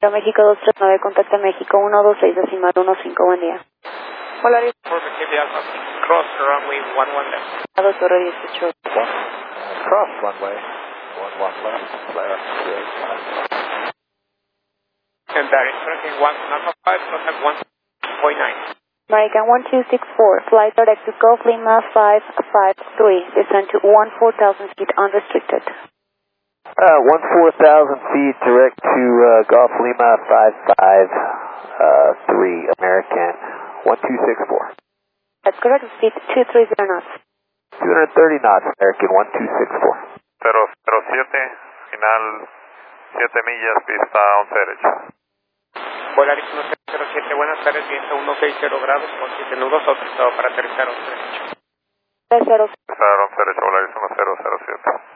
México 239, contacta México 126 decimal 15, buen día. Polaris 450 Alpha, cross runway 11 left. A 2 horas 18. Cross runway 11 left, flare 38. And that is tracking 1 Alpha 5, contact 1.9. American 1264, flight direct to Gulf Lima 553, descend to 14,000 feet unrestricted. 14,000 feet direct to Gulf Lima 553, American 1264. That's correct, speed 230 knots. 230 knots, American 1264. 007, final 7 millas, pista 11 derecha. Polaris 1007, buenas tardes, viento 160 grados con 7 nudos, autorizado para aterrizar 11 derecho. 30. Pista 11 derecha, Polaris 1007.